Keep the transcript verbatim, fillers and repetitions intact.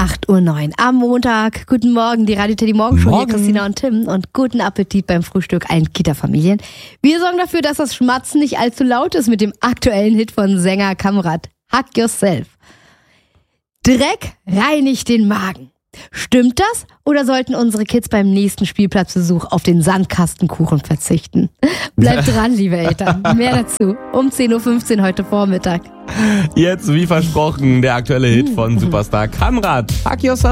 acht Uhr neun am Montag. Guten Morgen, die Radio Teddy Morgenshow hier, Morgen. Christina und Tim. Und guten Appetit beim Frühstück allen Kita-Familien. Wir sorgen dafür, dass das Schmatzen nicht allzu laut ist mit dem aktuellen Hit von Sänger Kamrat. Hug Yourself. Dreck reinigt den Magen. Stimmt das? Oder sollten unsere Kids beim nächsten Spielplatzbesuch auf den Sandkastenkuchen verzichten? Bleibt dran, liebe Eltern. Mehr dazu um zehn Uhr fünfzehn heute Vormittag. Jetzt, wie versprochen, der aktuelle Hit von Superstar Kamrat. Hug Yourself.